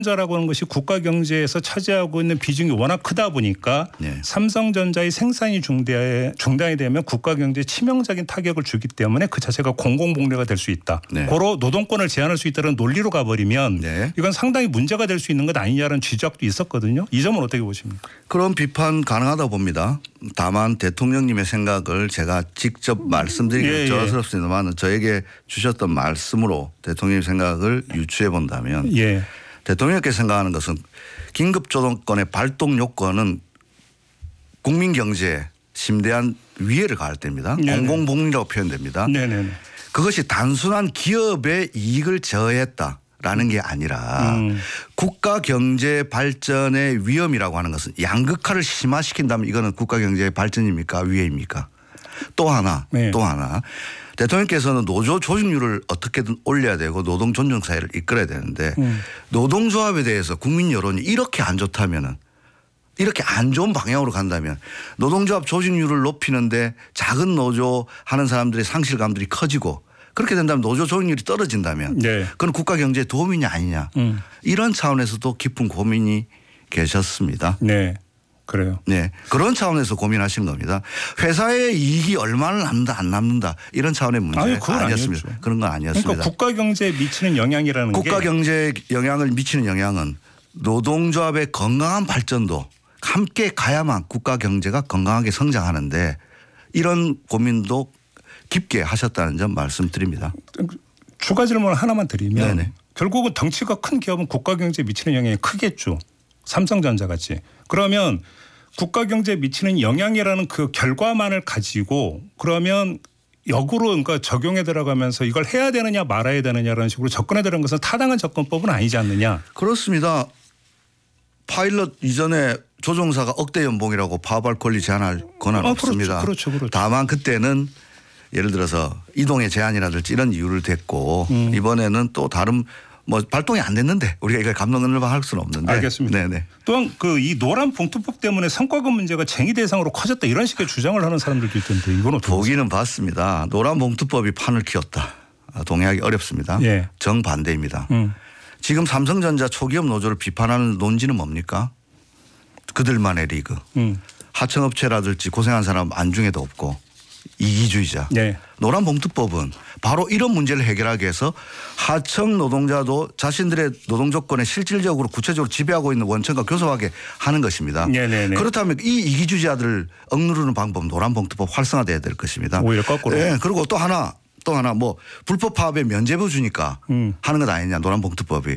자라고 하는 것이 국가 경제에서 차지하고 있는 비중이 워낙 크다 보니까 네. 삼성전자의 생산이 중단이 되면 국가 경제에 치명적인 타격을 주기 때문에 그 자체가 공공복리가 될 수 있다. 네. 고로 노동권을 제한할 수 있다는 논리로 가버리면 네. 이건 상당히 문제가 될 수 있는 것 아니냐는 지적도 있었거든요. 이 점은 어떻게 보십니까? 그런 비판 가능하다 봅니다. 다만 대통령님의 생각을 제가 직접 말씀드리기 저스럽습니다만 저에게 주셨던 말씀으로 대통령의 생각을 유추해 본다면 예. 대통령께서 생각하는 것은 긴급조정권의 발동 요건은 국민 경제에 심대한 위해를 가할 때입니다. 네네. 공공복리라고 표현됩니다. 네네. 그것이 단순한 기업의 이익을 저해했다라는 게 아니라 국가 경제 발전의 위험이라고 하는 것은 양극화를 심화시킨다면 이거는 국가 경제의 발전입니까 위해입니까? 또 하나 대통령께서는 노조 조직률을 어떻게든 올려야 되고 노동 존중 사회를 이끌어야 되는데 노동조합에 대해서 국민 여론이 이렇게 안 좋다면은 이렇게 안 좋은 방향으로 간다면 노동조합 조직률을 높이는데 작은 노조 하는 사람들의 상실감들이 커지고 그렇게 된다면 노조 조직률이 떨어진다면 네. 그건 국가 경제에 도움이냐 아니냐 이런 차원에서도 깊은 고민이 계셨습니다. 네. 그래요. 네. 그런 차원에서 고민하신 겁니다. 회사의 이익이 얼마나 남는다 안 남는다 이런 차원의 문제가 아니었습니다. 아니었죠. 그런 건 아니었습니다. 그러니까 국가 경제에 미치는 영향이라는 국가 게 경제에 영향을 미치는 영향은 노동조합의 건강한 발전도 함께 가야만 국가 경제가 건강하게 성장하는데 이런 고민도 깊게 하셨다는 점 말씀드립니다. 추가 질문 하나만 드리면 네네. 결국은 덩치가 큰 기업은 국가 경제에 미치는 영향이 크겠죠. 삼성전자 같이. 그러면 국가 경제에 미치는 영향이라는 그 결과만을 가지고 그러면 역으로 그러니까 적용에 들어가면서 이걸 해야 되느냐 말아야 되느냐라는 식으로 접근해 들어간 것은 타당한 접근법은 아니지 않느냐. 그렇습니다. 파일럿 이전에 조종사가 억대 연봉이라고 파업할 권리 제한할 권한 없습니다. 그렇죠. 다만 그때는 예를 들어서 이동의 제한이라든지 이런 이유를 댔고 이번에는 또 다른 뭐 발동이 안 됐는데 우리가 이걸 감론을박할 수는 없는데. 알겠습니다. 네네. 또한 그 이 노란 봉투법 때문에 성과급 문제가 쟁의 대상으로 커졌다 이런 식의 주장을 하는 사람들도 있던데 이건 어떻게 보기는 봤습니다. 노란 봉투법이 판을 키웠다. 동의하기 어렵습니다. 예. 정반대입니다. 지금 삼성전자 초기업 노조를 비판하는 논지는 뭡니까? 그들만의 리그. 하청업체라든지 고생한 사람 안중에도 없고 이기주의자. 네. 노란봉투법은 바로 이런 문제를 해결하기 위해서 하청 노동자도 자신들의 노동 조건에 실질적으로 구체적으로 지배하고 있는 원청과 교섭하게 하는 것입니다. 네네네. 그렇다면 이 이기주의자들을 억누르는 방법 노란봉투법 활성화돼야 될 것입니다. 오히려 거꾸로. 네. 그리고 또 하나 뭐 불법 파업에 면죄부 주니까 하는 것 아니냐 노란봉투법이.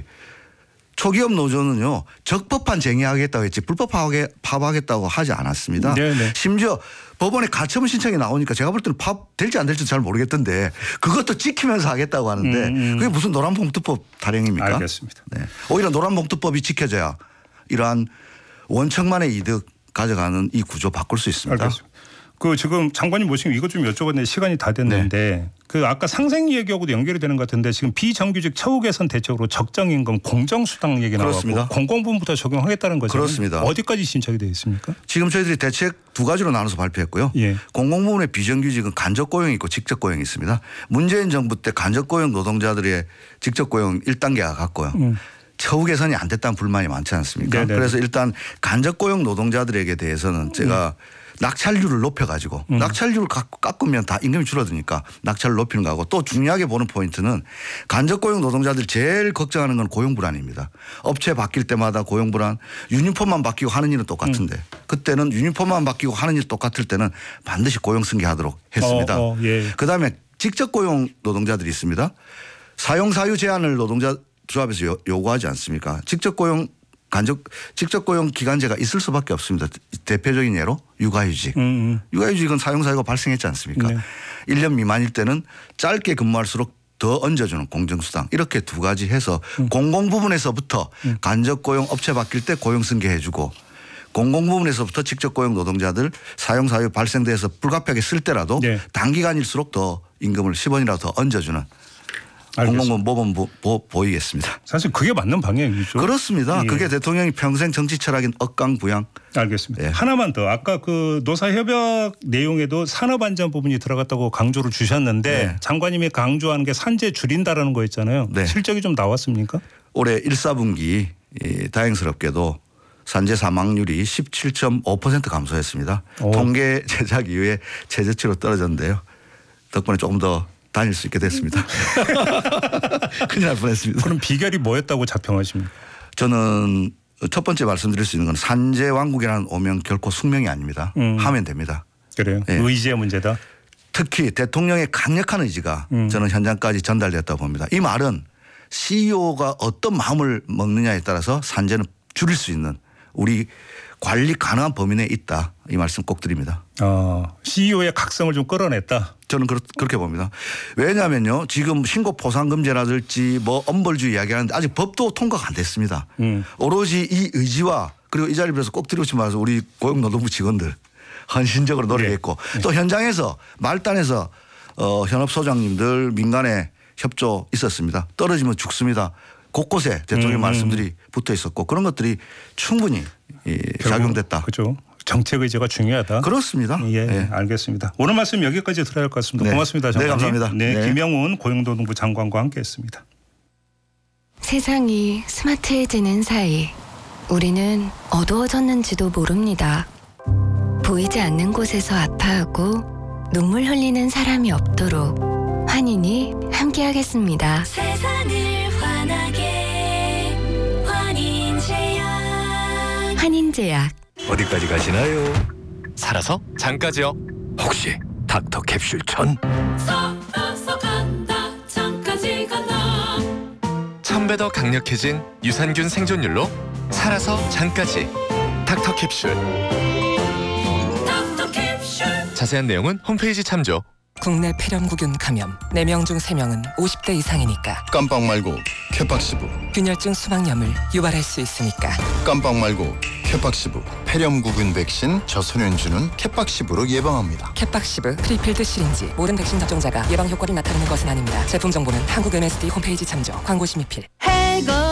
초기업 노조는요 적법한 쟁의하겠다고 했지 불법 파업하겠다고 하지 않았습니다. 네네. 심지어 법원에 가처분 신청이 나오니까 제가 볼 때는 파업 될지 안 될지 잘 모르겠던데 그것도 지키면서 하겠다고 하는데 그게 무슨 노란봉투법 타령입니까? 알겠습니다. 네. 오히려 노란봉투법이 지켜져야 이러한 원청만의 이득 가져가는 이 구조 바꿀 수 있습니다. 알겠습니다. 그 지금 장관님 모시면 이것 좀 여쭤봤는데 시간이 다 됐는데 그 아까 상생 얘기하고도 연결이 되는 것 같은데 지금 비정규직 처우 개선 대책으로 적정임금 공정수당 얘기 그렇습니다. 나왔고 공공부문부터 적용하겠다는 거죠. 그렇습니다. 어디까지 신청이 되어 있습니까? 지금 저희들이 대책 두 가지로 나눠서 발표했고요. 예. 공공부문의 비정규직은 간접고용이 있고 직접고용이 있습니다. 문재인 정부 때 간접고용 노동자들의 직접고용 1단계가 갔고요. 처우 개선이 안 됐다는 불만이 많지 않습니까? 네네. 그래서 일단 간접고용 노동자들에게 대해서는 제가 낙찰률을 높여가지고 낙찰률을 깎으면 다 임금이 줄어드니까 낙찰을 높이는 거하고 또 중요하게 보는 포인트는 간접고용 노동자들이 제일 걱정하는 건 고용불안입니다. 업체 바뀔 때마다 고용불안 유니폼만 바뀌고 하는 일은 똑같은데 그때는 유니폼만 바뀌고 하는 일 똑같을 때는 반드시 고용 승계하도록 했습니다. 예. 그다음에 직접고용 노동자들이 있습니다. 사용사유 제한을 노동자 조합에서 요구하지 않습니까? 직접고용 기간제가 있을 수밖에 없습니다. 대표적인 예로 육아휴직. 육아휴직은 사용사유가 발생했지 않습니까? 네. 1년 미만일 때는 짧게 근무할수록 더 얹어주는 공정수당 이렇게 두 가지 해서 공공부문에서부터 간접고용 업체 바뀔 때 고용승계해 주고 공공부문에서부터 직접고용 노동자들 사용사유 발생돼서 불가피하게 쓸 때라도 네. 단기간일수록 더 임금을 10원이라도 더 얹어주는 공공부문 모범 보이겠습니다. 사실 그게 맞는 방향이죠. 그렇습니다. 예. 그게 대통령이 평생 정치 철학인 억강부양. 알겠습니다. 예. 하나만 더. 아까 그 노사협약 내용에도 산업안전 부분이 들어갔다고 강조를 주셨는데 네. 장관님이 강조하는 게 산재 줄인다라는 거 있잖아요. 네. 실적이 좀 나왔습니까? 올해 1, 4분기 다행스럽게도 산재 사망률이 17.5% 감소했습니다. 오. 통계 제작 이후에 최저치로 떨어졌는데요. 덕분에 조금 더 다닐 수 있게 됐습니다. 큰일 날 뻔했습니다. 그럼 비결이 뭐였다고 자평하십니까? 저는 첫 번째 말씀드릴 수 있는 건 산재 왕국이라는 오명 결코 숙명이 아닙니다. 하면 됩니다. 그래요. 예. 의지의 문제다. 특히 대통령의 강력한 의지가 저는 현장까지 전달됐다고 봅니다. 이 말은 CEO가 어떤 마음을 먹느냐에 따라서 산재는 줄일 수 있는 우리 관리 가능한 범위 내에 있다. 이 말씀 꼭 드립니다. CEO의 각성을 좀 끌어냈다. 저는 그렇게 봅니다. 왜냐하면요. 지금 신고포상금제라든지 뭐 엄벌주의 이야기하는데 아직 법도 통과가 안 됐습니다. 오로지 이 의지와 그리고 이 자리에서 꼭 드리고 싶은 말씀 우리 고용노동부 직원들 헌신적으로 노력했고 또 현장에서 말단에서 현업소장님들 민간의 협조 있었습니다. 떨어지면 죽습니다. 곳곳에 대통령 말씀들이 붙어 있었고 그런 것들이 충분히 작용됐다. 그렇죠. 정책 의지가 중요하다. 그렇습니다. 예, 네. 알겠습니다. 오늘 말씀 여기까지 들어야 할 것 같습니다. 네. 고맙습니다. 장관님. 네, 감사합니다. 네, 네. 김영훈 고용노동부 장관과 함께했습니다. 세상이 스마트해지는 사이 우리는 어두워졌는지도 모릅니다. 보이지 않는 곳에서 아파하고 눈물 흘리는 사람이 없도록 환인이 함께하겠습니다. 세상을 환하게 환인제약. 환인제약. 어디까지 가시나요? 살아서 장까지요. 혹시 닥터 캡슐 전? 살아서 간다 잠까지 간다. 1000배 더 강력해진 유산균 생존율로 살아서 장까지. 닥터 캡슐. 닥터 캡슐. 자세한 내용은 홈페이지 참조. 국내 폐렴구균 감염 4명 중 3명은 50대 이상이니까 깜빡 말고 캐팍시브, 균열증 수막염을 유발할 수 있으니까 깜빡 말고 캐팍시브, 폐렴구균 백신 저소년주는 캐팍시브로 예방합니다. 캐팍시브 프리필드 시린지 모든 백신 접종자가 예방 효과를 나타내는 것은 아닙니다. 제품 정보는 한국 MSD 홈페이지 참조. 광고 심의필. 해고